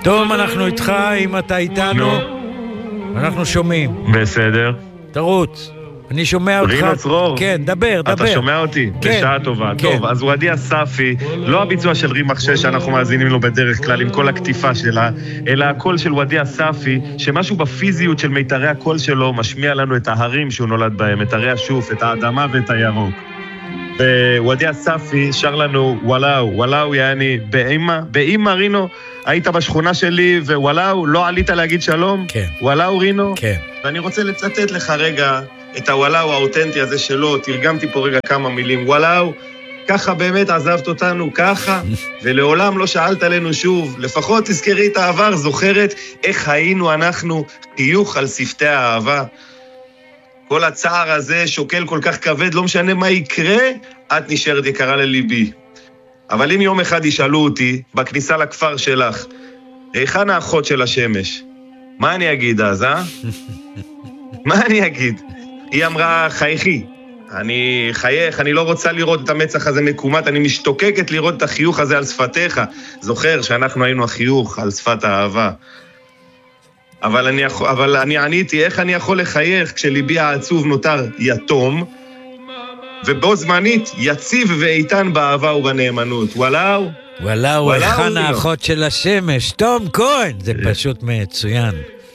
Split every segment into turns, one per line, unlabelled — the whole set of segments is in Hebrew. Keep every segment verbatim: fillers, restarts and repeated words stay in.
תום, אנחנו איתך, אם אתה איתנו. אנחנו שומעים.
בסדר.
תרוץ. אני שומע אותך.
רינו צרור.
כן, דבר, דבר.
אתה שומע אותי?
כן.
בשעה טובה.
כן.
טוב, אז וודיה ספי, לא הביצוע של רימח שש שאנחנו מאזינים לו בדרך כלל עם כל הכתיפה שלה, אלא הקול של וודיה ספי, שמשהו בפיזיות של מיתרי הקול שלו משמיע לנו את ההרים שהוא נולד בהם, את הרי השוף, את האדמה ואת הירוק. וודיה ספי שר לנו וואלאו, וואלאו יעני באמא, באמא רינו, היית בשכונה שלי ווואלאו, לא עלית להגיד שלום?
כן.
וואלאו רינו?
כן.
ואני רוצה לצטט לך רגע את הוואלאו האותנטי הזה שלו, תרגמתי פה רגע כמה מילים. וואלאו, ככה באמת עזבת אותנו, ככה, ולעולם לא שאלת עלינו שוב. לפחות תזכרי את העבר, זוכרת איך היינו אנחנו חיוך על שפתי האהבה. כל הצער הזה שוקל כל כך כבד, לא משנה מה יקרה, את נשארת יקרה לליבי. אבל אם יום אחד ישאלו אותי, בכניסה לכפר שלך, היכן האחות של השמש? מה אני אגיד אז, אה? מה אני אגיד? היא אמרה, חייכי. אני חייך, אני לא רוצה לראות את המצח הזה מקומט, אני משתוקקת לראות את החיוך הזה על שפתיך. זוכר שאנחנו היינו החיוך על שפת האהבה. אבל אני, אבל אני עניתי, איך אני יכול לחייך כשליבי העצוב נותר יתום, ובו זמנית יציב ואיתן באהבה ובנאמנות. וואלאו.
וואלאו, היכן האחות של השמש. תום כהן, זה פשוט מצוין.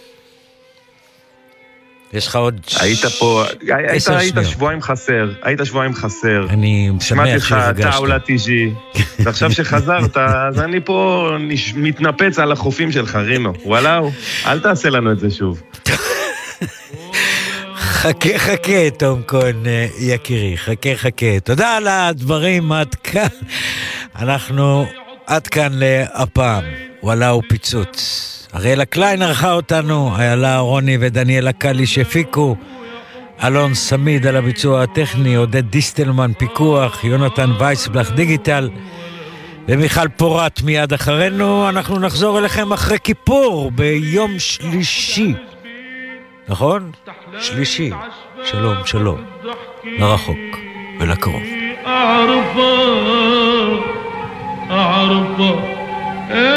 יש לך עוד
היית פה, היית, היית שבועיים חסר, היית שבועיים חסר.
אני שמח שהרגשת.
שמעתי לך, תאולה טיג'י, ועכשיו שחזרת, אז אני פה מתנפץ על החופים שלך, רינו. וואלאו, אל תעשה לנו את זה שוב.
חכה, חכה, תום כהן, יקירי, חכה, חכה. תודה על הדברים, עד כאן. אנחנו עד כאן להפעם. וואלאו פיצוץ. אריאלה קליין ערכה אותנו, איילה רוני ודניאלה קלי שהפיקו, אלון סמיד על הביצוע הטכני, עודד דיסטלמן פיקוח, יונתן וייסבלח דיגיטל, ומיכל פורט מיד אחרינו. אנחנו נחזור אליכם אחרי כיפור ביום שלישי, נכון? שלישי. שלום, שלום, לרחוק ולקרוב. אערפה, אערפה